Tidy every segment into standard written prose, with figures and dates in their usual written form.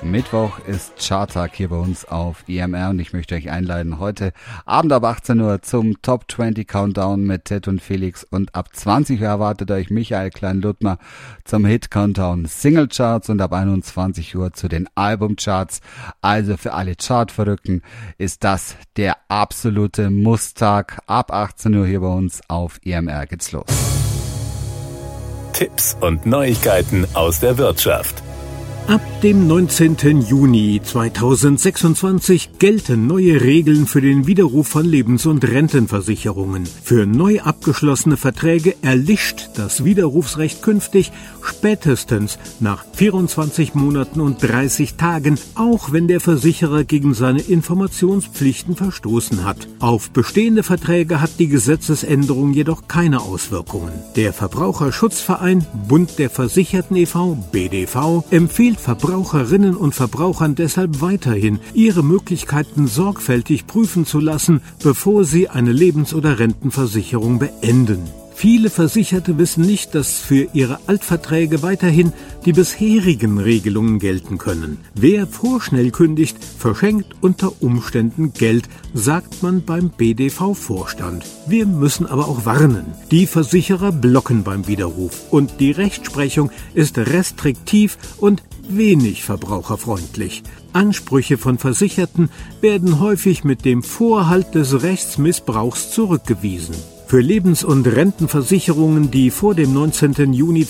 Mittwoch ist Charttag hier bei uns auf EMR und ich möchte euch einladen, heute Abend ab 18 Uhr zum Top 20 Countdown mit Ted und Felix und ab 20 Uhr erwartet euch Michael Klein-Luttmer zum Hit Countdown Single Charts und ab 21 Uhr zu den Albumcharts. Also für alle Chartverrückten ist das der absolute Musstag. Ab 18 Uhr hier bei uns auf EMR geht's los. Tipps und Neuigkeiten aus der Wirtschaft. Ab dem 19. Juni 2026 gelten neue Regeln für den Widerruf von Lebens- und Rentenversicherungen. Für neu abgeschlossene Verträge erlischt das Widerrufsrecht künftig spätestens nach 24 Monaten und 30 Tagen, auch wenn der Versicherer gegen seine Informationspflichten verstoßen hat. Auf bestehende Verträge hat die Gesetzesänderung jedoch keine Auswirkungen. Der Verbraucherschutzverein Bund der Versicherten e.V. BDV empfiehlt Verbraucherinnen und Verbrauchern deshalb weiterhin, ihre Möglichkeiten sorgfältig prüfen zu lassen, bevor sie eine Lebens- oder Rentenversicherung beenden. Viele Versicherte wissen nicht, dass für ihre Altverträge weiterhin die bisherigen Regelungen gelten können. Wer vorschnell kündigt, verschenkt unter Umständen Geld, sagt man beim BDV-Vorstand. Wir müssen aber auch warnen. Die Versicherer blocken beim Widerruf und die Rechtsprechung ist restriktiv und wenig verbraucherfreundlich. Ansprüche von Versicherten werden häufig mit dem Vorhalt des Rechtsmissbrauchs zurückgewiesen. Für Lebens- und Rentenversicherungen, die vor dem 19. Juni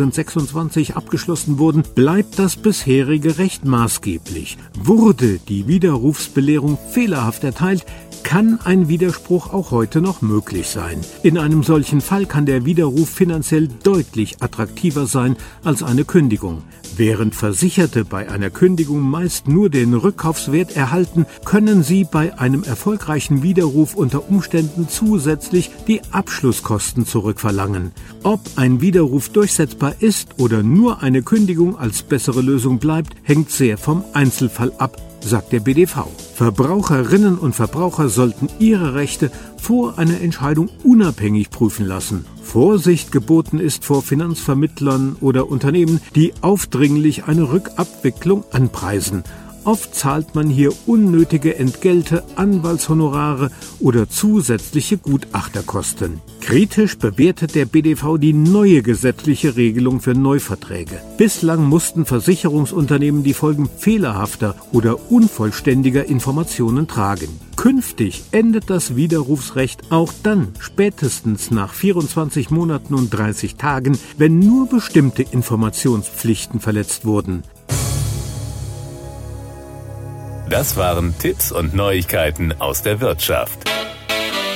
2026 abgeschlossen wurden, bleibt das bisherige Recht maßgeblich. Wurde die Widerrufsbelehrung fehlerhaft erteilt, kann ein Widerspruch auch heute noch möglich sein. In einem solchen Fall kann der Widerruf finanziell deutlich attraktiver sein als eine Kündigung. Während Versicherte bei einer Kündigung meist nur den Rückkaufswert erhalten, können sie bei einem erfolgreichen Widerruf unter Umständen zusätzlich die Abschlusskosten zurückverlangen. Ob ein Widerruf durchsetzbar ist oder nur eine Kündigung als bessere Lösung bleibt, hängt sehr vom Einzelfall ab, sagt der BDV. Verbraucherinnen und Verbraucher sollten ihre Rechte vor einer Entscheidung unabhängig prüfen lassen. Vorsicht geboten ist vor Finanzvermittlern oder Unternehmen, die aufdringlich eine Rückabwicklung anpreisen. Oft zahlt man hier unnötige Entgelte, Anwaltshonorare oder zusätzliche Gutachterkosten. Kritisch bewertet der BDV die neue gesetzliche Regelung für Neuverträge. Bislang mussten Versicherungsunternehmen die Folgen fehlerhafter oder unvollständiger Informationen tragen. Künftig endet das Widerrufsrecht auch dann spätestens nach 24 Monaten und 30 Tagen, wenn nur bestimmte Informationspflichten verletzt wurden. Das waren Tipps und Neuigkeiten aus der Wirtschaft.